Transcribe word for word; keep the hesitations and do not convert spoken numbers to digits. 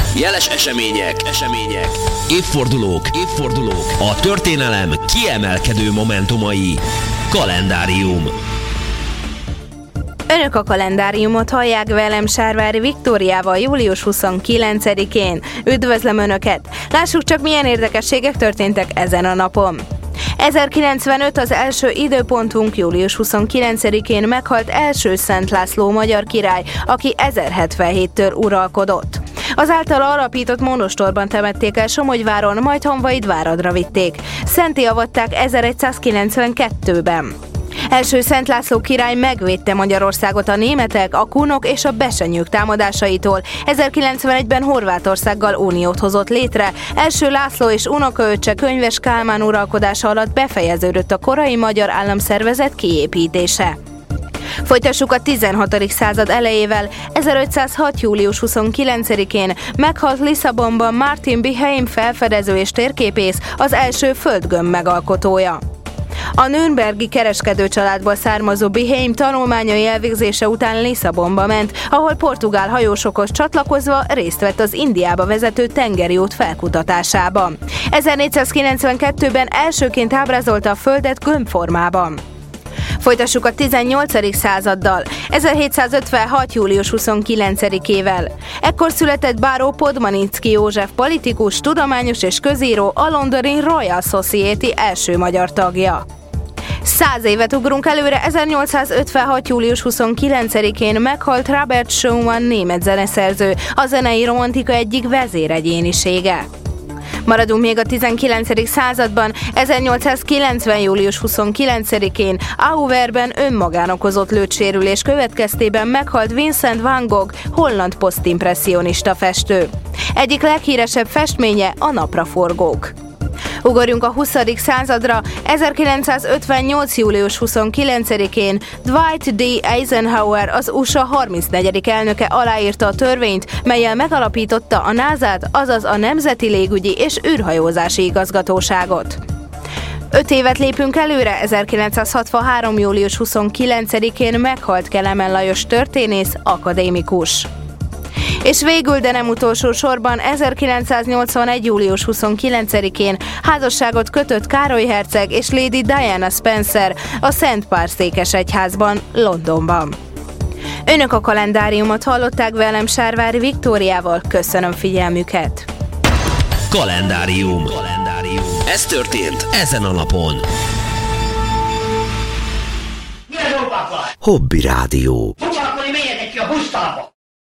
Jeles események, események, évfordulók, évfordulók, a történelem kiemelkedő momentumai. Kalendárium. Önök a kalendáriumot hallják velem, Sárvári Viktóriával július huszonkilencedikén. Üdvözlöm Önöket! Lássuk csak, milyen érdekességek történtek ezen a napon. ezerkilencszázkilencvenöt az első időpontunk, július huszonkilencedikén meghalt első Szent László magyar király, aki ezerhetvenhéttől uralkodott. Az általa alapított monostorban temették el Somogyváron, majd Honvédváradra vitték. Szentté avatták ezeregyszázkilencvenkettőben. Első Szent László király megvédte Magyarországot a németek, a kunok és a besenyők támadásaitól. ezerkilencvenegyben Horvátországgal uniót hozott létre. Első László és unokaöccse Könyves Kálmán uralkodása alatt befejeződött a korai magyar államszervezet kiépítése. Folytassuk a tizenhatodik század elejével. ezerötszázhat. július huszonkilencedikén meghalt Lisszabonban Martin Behaim felfedező és térképész, az első földgömb megalkotója. A nürnbergi kereskedőcsaládból származó Behaim tanulmányai elvégzése után Lisszabonba ment, ahol portugál hajósokhoz csatlakozva részt vett az Indiába vezető tengeri út felkutatásában. ezernégyszázkilencvenkettőben elsőként ábrázolta a Földet gömbformában. Folytassuk a tizennyolcadik századdal, ezerhétszázötvenhat. július huszonkilencedikével. Ekkor született báró Podmanicki József politikus, tudományos és közíró, a londoni Royal Society első magyar tagja. Száz évet ugrunk előre, ezernyolcszázötvenhat. július huszonkilencedikén meghalt Robert Schumann német zeneszerző, a zenei romantika egyik vezéregyénisége. Maradunk még a tizenkilencedik században, ezernyolcszázkilencven. július huszonkilencedikén Auverben önmagán okozott lőtsérülés következtében meghalt Vincent van Gogh, holland posztimpresszionista festő. Egyik leghíresebb festménye a Napraforgók. Ugorjunk a huszadik századra, ezerkilencszázötvennyolc. július huszonkilencedikén Dwight D. Eisenhower, az u es á harmincnegyedik elnöke aláírta a törvényt, mellyel megalapította a názát, azaz a Nemzeti Légügyi és űrhajózási igazgatóságot. Öt évet lépünk előre, ezerkilencszázhatvanhárom. július huszonkilencedikén meghalt Kelemen Lajos történész, akadémikus. És végül, de nem utolsó sorban, ezerkilencszáznyolcvanegy. július huszonkilencedikén házasságot kötött Károly herceg és Lady Diana Spencer a Szent Pál székesegyházban, Londonban. Önök a kalendáriumot hallották velem, Sárvári Viktóriával. Köszönöm figyelmüket! Kalendárium. Kalendárium. Ez történt ezen a napon. Hobby Rádió. Foglalkozni, menjetek ki a busztába!